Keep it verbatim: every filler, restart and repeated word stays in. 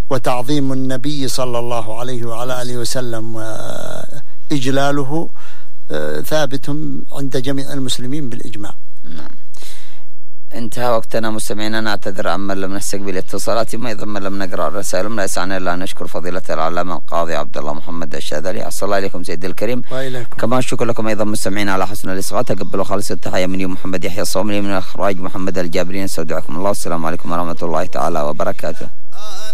وتعظيم النبي صلى الله عليه وعلى آله وسلم وإجلاله ثابت عند جميع المسلمين بالإجماع. نعم. انتهى وقتنا مستمعينا، نعتذر عن من لم نستقبل اتصالات، ما ايضا من لم نقرأ الرسائل. لا يسعنا الا ان نشكر فضيلة العلامة القاضي عبد الله محمد الشاذلي. احسن الله اليكم سيدي الكريم. وإليكم. كما شكر لكم ايضا مستمعينا على حسن الاصغاء. تقبلوا خالص التحية مني محمد يحيى الصوملي، من الاخراج محمد الجابرين. استودعكم الله، السلام عليكم ورحمة الله تعالى وبركاته.